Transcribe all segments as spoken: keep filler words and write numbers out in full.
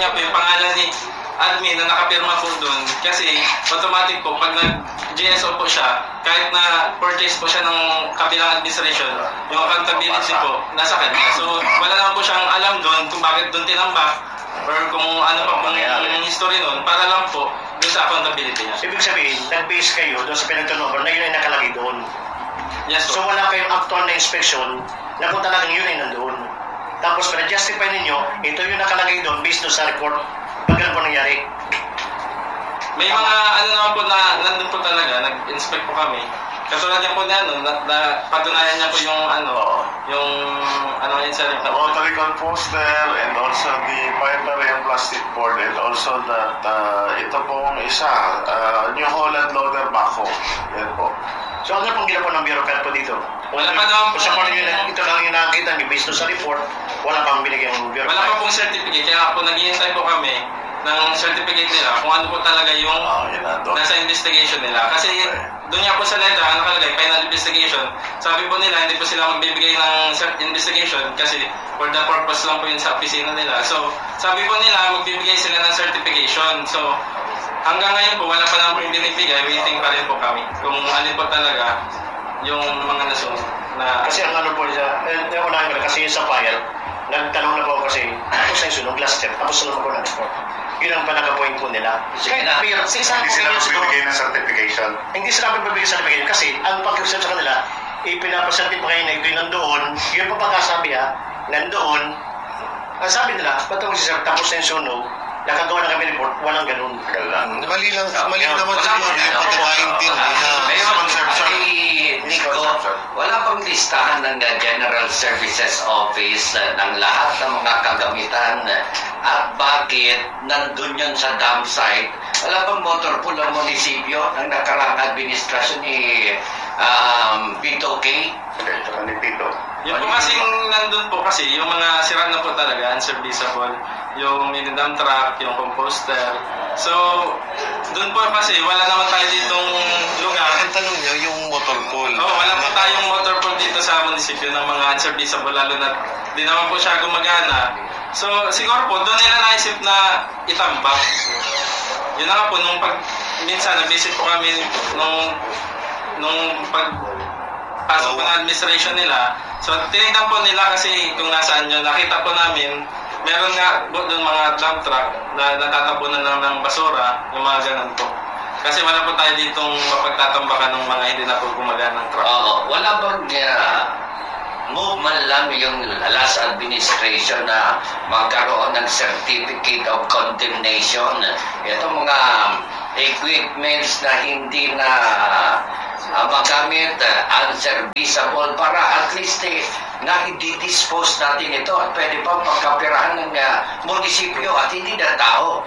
nga po, yung pangalan ni admin na nakapirma po doon, kasi automatic po, pag nag-G S O po siya, kahit na purchase po siya ng kabilang administration, yung accountability po, nasa kanya. So, wala naman po siyang alam doon kung bakit doon tinambak, or kung ano pa pong yung history noon, para lang po doon sa accountability niya. Ibig sabihin, nag-base kayo doon sa pinag-turnover na yun ay nakalagay doon. Yes, so po. wala kayong actual na inspection na kung talagang yun ay nandoon. Tapos para-justify ninyo, ito yung nakalagay doon based doon sa report. Pagkat po nangyari. May mga ano naman po na nandun po talaga, nag-inspect po kami. Katulad niya po na ano, na, na patunayan niya po yung ano, yung ano yun sir, the rotary composter and also the primary and plastic board, and also that uh, ito pong isa, uh, New Holland loader backhoe. Yan po. So ano pong ginawa ng bureaucrat po dito? Wala pa naman po. Sa part yun, ito lang yung nakakita niyo based doon sa report, wala pang binigyan ng bureaucrat. Wala pa pong certificate, kaya po naghihintay po kami ng certificate nila kung ano po talaga yung oh, nasa investigation nila. Kasi doon nga po sa letter, ang nakalagay, final investigation. Sabi po nila, hindi po sila magbibigay ng investigation kasi for the purpose lang po yun sa opisina nila. So, sabi po nila, magbibigay sila ng certification. So, hanggang ngayon po, wala pa naman po yung binibigay, waiting pa rin po kami kung alin po talaga yung mga nasunod na... Kasi ang ano po siya, eh, unahin ko na, kasi yung sa file, nagtanong na po ako kasi, tapos na yung sunog, last step, tapos sunog ko na report. Yun ang panagapoint po nila. Sige na, pero sa isang hindi sila magbibigay ng certification. Hindi sila magbibigay ng certification kasi ang pag-usap sa kanila, ipinapasertify na ito yung nandoon, yun pa pagkasabi ha, nandoon, ang sabi nila, ba't ako siya tapos na yung sunog, nakagawa na kami report, walang ganun. Mali lang, mali naman siguro yung pagkakaintindi na conception. Nico, wala pang listahan ng General Services Office ng lahat ng mga kagamitan at bakit nandun yun sa dam site. Wala pang motor pool ng munisipyo ng nakarang administrasyon ni um, Pito K. Ni Pito. Yung po kasing nandun po kasi, yung mga sira na po talaga, unserviceable, yung mini-dump truck, yung composter. So, dun po kasi, wala naman tayo ditong lugar. Ang tanong niya, yung motor pool. Oo, oh, wala po tayong motor pool dito sa munisipyo ng mga unserviceable, lalo na di naman po siya gumagana. So, siguro po, doon nila naisip na itambak. Yun na nga po, nung pag, minsan, nag-visit po kami nung, nung pag, pasok po ng administration nila. So, tinignan po nila kasi kung nasaan yun, nakita po namin, meron nga po doon mga dump truck na natatapunan lang ng basura, yung mga ganun po. Kasi wala po tayo ditong mapagtatambakan ng mga hindi na po gumagana ng truck. Oo, wala bang uh, move man lang yung last administration na magkaroon ng certificate of condemnation. Ito mga equipments na hindi na uh, magamit, uh, unserviceable, para at least eh, na i-dispose natin ito at pwede pa pagkapirahan ng uh, munisipyo at hindi na tao.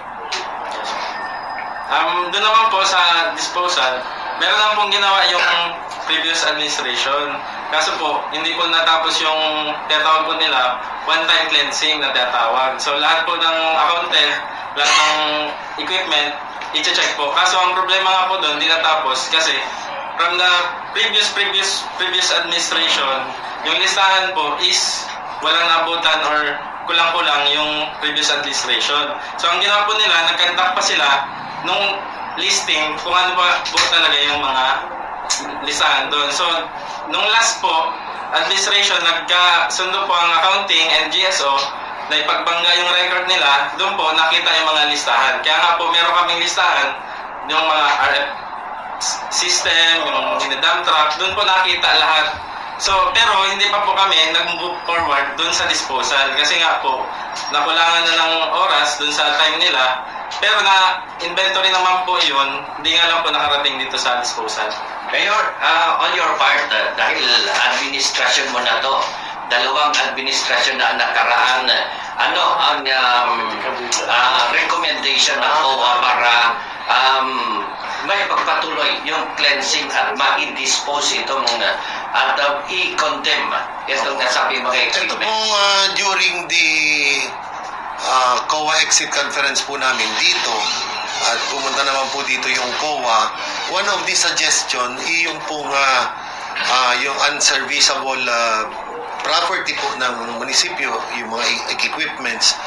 Um, doon naman po sa disposal, meron lang pong ginawa yung previous administration. Kaso po, hindi po natapos yung tinatawag po nila, one-time cleansing na tinatawag. So lahat po ng accountant, lahat ng equipment, i-check po. Kaso ang problema nga po doon, hindi natapos kasi from the previous, previous, previous administration, yung listahan po is walang nabutan or kulang-kulang yung previous administration. So ang ginawa po nila, nag-conduct pa sila nung listing kung ano ba po talaga yung mga listahan doon. So nung last po, administration, nagkasundo po ang accounting and G S O na ipagbangga yung record nila, doon po nakita yung mga listahan. Kaya nga po, meron kaming listahan, yung mga R F system, yung dump truck, doon po nakita lahat. So, pero hindi pa po kami nag-move forward doon sa disposal kasi nga po, nakulangan na ng oras doon sa time nila. Pero na inventory naman po yun, hindi nga lang po nakarating dito sa disposal. Mayor, uh, on your part, uh, dahil administrasyon mo na to, dalawang administrasyon na nakaraan, ano ang um, uh, recommendation ng O W A para um, may pagpatuloy yung cleansing at ma-dispose itong uh, at uh, i-condemn itong nasabi mga Ito equipment? pong uh, during the uh, C O A exit conference po namin dito, at pumunta naman po dito yung C O A, one of the suggestion ay yung pong uh, uh, yung unserviceable uh, property po ng munisipyo, yung mga equipments,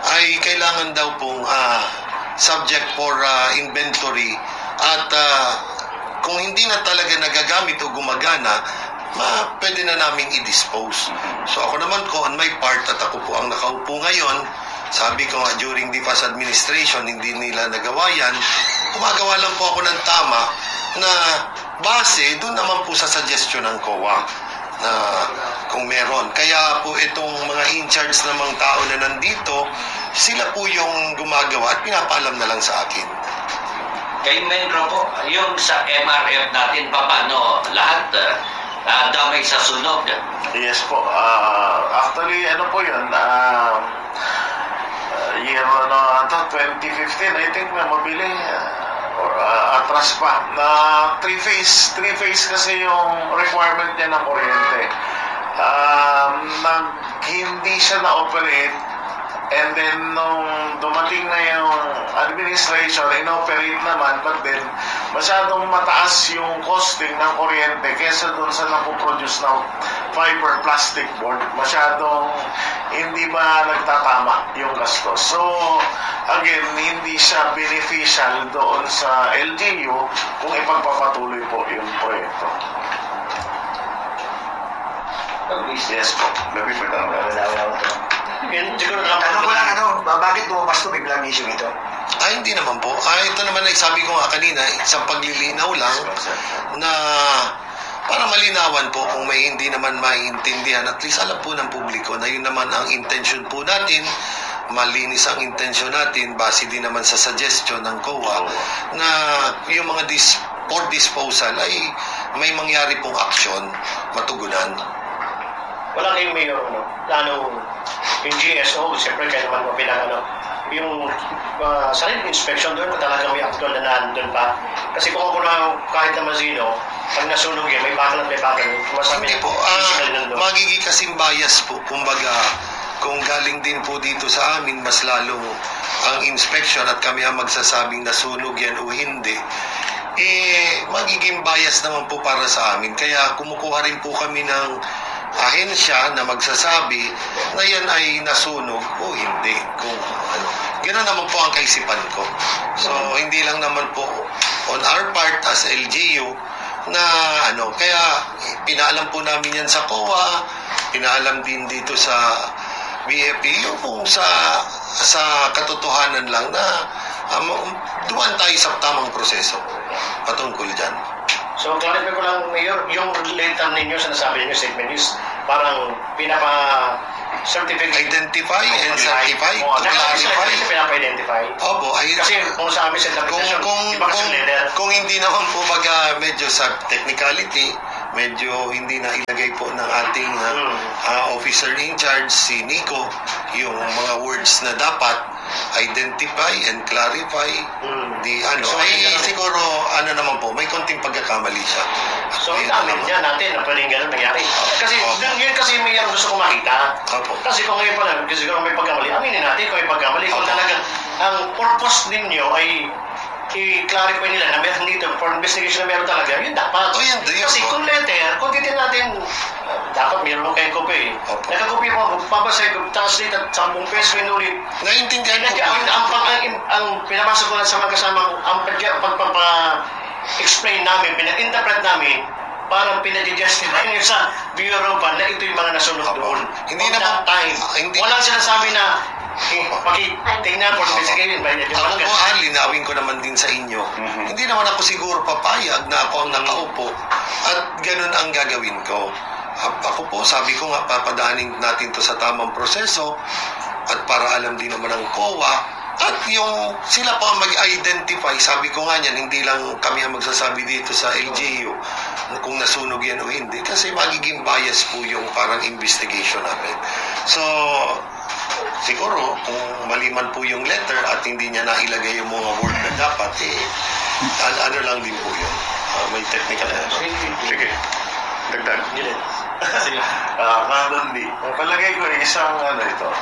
ay kailangan daw pong ah, subject for ah, inventory at ah, kung hindi na talaga nagagamit o gumagana, ma, pwede na naming i-dispose. So ako naman ko, on my part, at ako po ang nakaupo ngayon, sabi ko nga, during the past administration, hindi nila nagawa yan, gumagawa lang po ako ng tama na base doon naman po sa suggestion ng C O A na kung meron. Kaya po itong mga in-charge ng mga tao na nandito, sila po yung gumagawa at pinapaalam na lang sa akin. Kay Menro po, yung sa M R F natin, paano lahat uh, damay sa sunog? Yes po. Uh, actually, ano po yun, uh, year ano, twenty fifteen, I think na mabili uh, or uh, atras pa na three phase three phase kasi yung requirement niya ng kuryente. Um, nag, hindi siya na-operate, and then nung dumating na yung administration, inoperate naman, but then masyadong mataas yung costing ng kuryente kesa doon sa napoproduce ng fiber plastic board. Masyadong hindi ba nagtatama yung gastos. So, again, hindi siya beneficial doon sa L G U kung ipagpapatuloy po yung proyekto. Yes po. Gabi po ito. Yun, siguro lang. Tanong ko lang, ano, bakit lumabas ito biglang issue ito? Ay, hindi naman po. Ay, ito naman ay sabi ko nga kanina, isang paglilinaw lang na para malinawan po kung may hindi naman maintindihan, at least alam po ng publiko na yun naman ang intention po natin, malinis ang intention natin, base din naman sa suggestion ng C O A, na yung mga dis for disposal ay may mangyari pong aksyon, matugunan. Wala kayong mayor, ano, plano, yung G S O, siyempre kayo naman mabilang, ano, yung uh, sarili inspection doon, kung talagang may actual na nandun pa. Kasi kung ako na kahit na mazino, pag nasunog yan, may bakal at may bakal. Hindi po, uh, magiging kasing bias po, kumbaga, kung galing din po dito sa amin, mas lalong ang inspection at kami ang magsasabing nasunog yan o hindi, eh, magiging bias naman po para sa amin. Kaya kumukuha rin po kami ng ahensya na magsasabi na yan ay nasunog o hindi. Kung ano, gano'n naman po ang kaisipan ko. So, hindi lang naman po on our part as L G U na ano, kaya pinaalam po namin yan sa C O A, pinaalam din dito sa B F P, yung po sa, sa katotohanan lang na um, dumaan tayo sa tamang proseso patungkol dyan. So, clarify ko lang, Mayor, yung letter ninyo, sinasabi ninyo, statement is parang pinapa-certificate. Identify and certify, to clarify. Pinapa-identify. Opo, ay, kasi kung sa amin sa kung, kung, iba kasi kung, letter. Kung hindi naman po baga medyo sa technicality, medyo hindi na ilagay po ng ating uh, hmm. uh, officer in charge, si Nico, yung mga words na dapat identify and clarify hmm. di ano, so, ay ganun. siguro ano naman po, may konting pagkakamali siya. So, amin niya natin na pwedeng ganun nangyari. Kasi Opo. dun, yun kasi may yan gusto ko makita. Opo. Kasi kung ngayon pa lang, kasi siguro may pagkamali, aminin natin kung may pagkamali. Kung Opo. talagang ang purpose ninyo ay i-clarify nila na meron dito for investigation na meron talaga, yun dapat. Oh, yun, yun, Kasi po. kung letter, kung titin natin, uh, dapat meron mo kayong kopi. Opo. Nagkakopi mo, papasay ko, translate at sampung peso inulit. Naintindihan ko Ang, ang, po. ang, ang, ang pinapasok ko lang sa mga kasama ko, ang pagpapa-explain namin, pinag-interpret namin, parang pinag-justify nyo sa Bureau pa na ito yung mga nasunog Opo. doon. Hindi On naman- that time. ah, hindi- Walang sinasabi na eh, pakitingnan po, investigate ba yun? Ako po, ah, linawin ko naman din sa inyo. Mhm. Hindi naman ako siguro papayag na ako ang nakaupo at ganun ang gagawin ko. A- Ako po, sabi ko nga, papadanin natin to sa tamang proseso at para alam din naman ng C O A at yung sila pa ang mag-identify. Sabi ko nga niyan, hindi lang kami ang magsasabi dito sa L G U kung nasunog yan o hindi kasi magiging bias po yung parang investigation namin. So, siguro, kung mali man po yung letter at hindi niya nailagay yung mga word na dapat, eh, ano, ano lang din po yun. Uh, may technical ano. Sige. Dagdag. Yun. Sige. Ah, uh, Palagay ko isang ano ito.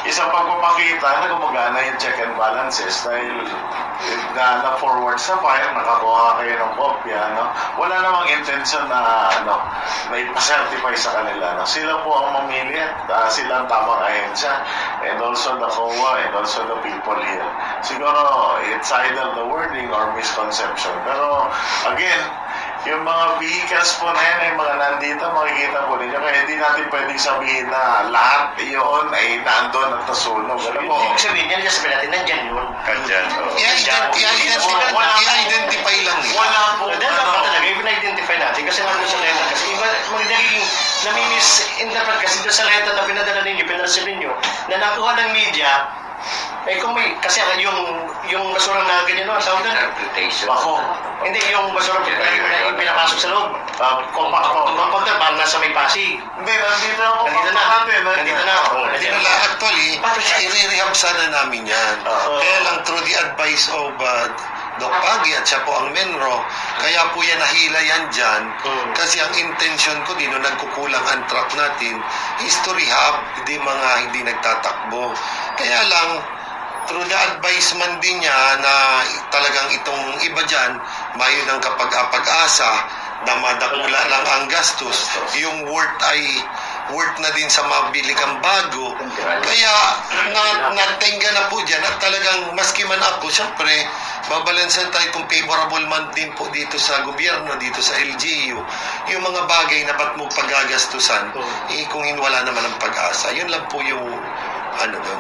isang pagpapakita na gumagana yung check and balances dahil na, na forward sa file, nakakuha kayo ng kopya, no? Wala namang intention na ano, na ipacertify sa kanila. No? Sila po ang mamili at uh, sila ang tamang ahensya, and also the C O A and also the people here. Siguro it's either the wording or misconception. Pero again, yung mga vehicles po na yan, yung mga nandito, makikita po ninyo. Kaya hindi natin pwedeng sabihin na lahat yun ay nandun at nasunog. Ano po? Ibig sabihin, yan yung sabihin natin, nandyan yun. Kandyan. oh. I-ident- i-identify, Wala- i-identify lang nila. Wala po. Dahil ano, dapat talaga, yung na-identify natin kasi nandun sa letter. Kasi iba, mag naging namimis-interpret kasi doon sa letter na pinadala ninyo, pinarasip ninyo, na nakuha ng media, eh kung may, kasi yung, yung basurang na ganyan, no, tawag doon? Interpretation. Bako. Hindi, yung basurang na yung pinapasok sa loob. Uh, compact po. Ang pagpunta, parang nasa may pasig. Hindi, nandito ako. Nandito na. natin. Nandito na. Oh, Hindi nandito nila na. actually, i-rehab sana namin yan. Oo. Kaya lang through the advice of uh, Doc Pagi at siya po ang Menro, kaya po yan nahila yan dyan. Hmm. Kasi ang intention ko din, nung nagkukulang ang truck natin, is to rehab, hindi mga hindi nagtatakbo. Kaya lang, through the advice man din niya na talagang itong iba dyan, mayon ang kapag-apag-asa na madakula lang ang gastos, yung worth ay worth na din sa mabili kang bago. Kaya na, natingga na po dyan at talagang maski man ako, syempre, babalansan tayo kung favorable man din po dito sa gobyerno, dito sa L G U, yung mga bagay na ba't mo paggagastusan, eh, kung wala naman ang pag-asa. Yun lang po yung ano doon.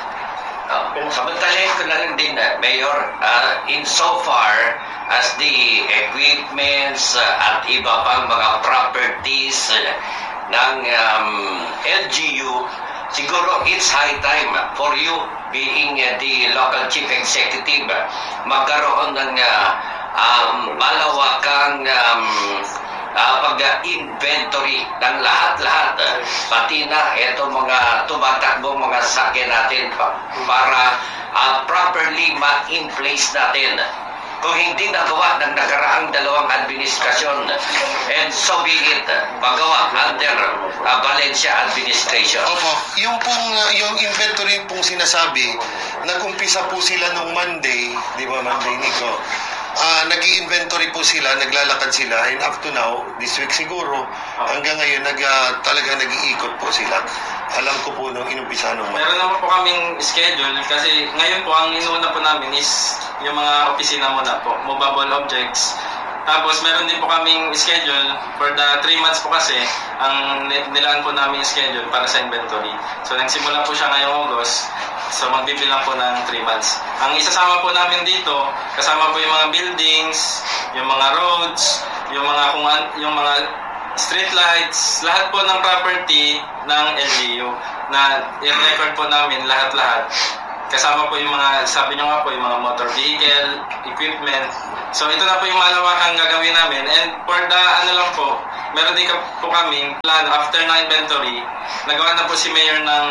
Uh, Samantalahin ko na lang din, uh, Mayor, uh, in so far as the equipments uh, at iba pang mga properties uh, ng um, L G U, siguro it's high time for you being uh, the local chief executive uh, magkaroon ng uh, um, malawakang um, uh, pag-inventory ng lahat-lahat, uh, pati na ito mga tumatakbo mga sakyan natin pa, para uh, properly ma-in-place natin. Kung hindi nagawa ng nakaraang dalawang administrasyon, and so be it, magawa under uh, Valencia administration. Opo, yung pong uh, yung inventory pong sinasabi, nag-umpisa po sila nung Monday, di ba Monday, Nico? Uh, nag-i-inventory po sila, naglalakad sila, and up to now, this week siguro, hanggang ngayon, nag, uh, talagang nag-iikot po sila. Alam ko po nung inumpisa nung Monday. Meron naman po kaming schedule kasi ngayon po ang inuuna po namin is yung mga opisina muna po, movable objects. Tapos meron din po kaming schedule for the three months po kasi ang nilaan po namin yung schedule para sa inventory. So nagsimula po siya ngayong August. So magbibilang po ng three months. Ang isasama po namin dito, kasama po yung mga buildings, yung mga roads, yung mga kung an, yung mga street lights, lahat po ng property ng L G U na i-record po namin lahat-lahat. Kasama po yung mga, sabi nyo nga po, yung mga motor vehicle, equipment. So ito na po yung malawakang gagawin namin. And for the ano lang po, meron din po kaming plan after ng inventory. Nagawa na po si Mayor ng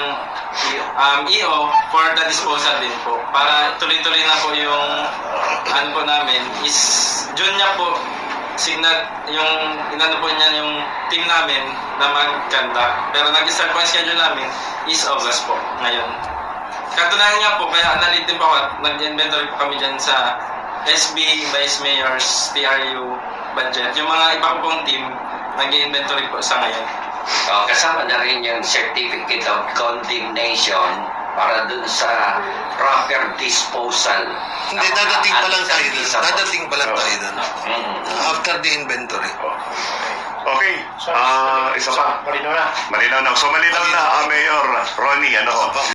um, E O for the disposal din po. Para tuloy-tuloy na po yung ano po namin is June niya po signal yung inano po niya yung team namin na mag-conduct. Pero nag-start po ang schedule namin is August po ngayon. Katunayan nga po, kaya nalit din po ako, nag-inventory po kami dyan sa S B, Vice Mayors, T R U, Budget. Yung mga iba pong team, nag-inventory po sa ngayon. Oh, kasama na rin yung certificate of condemnation para dun sa proper disposal. Hindi, ng mga dadating pa lang tayo doon. unserviceable. Dadating pa lang tayo doon. Mm. After the inventory. Okay, ah isa pa. Malinaw na. Malinaw na. So malinaw na, ah, Mayor Ronnie, ano ho?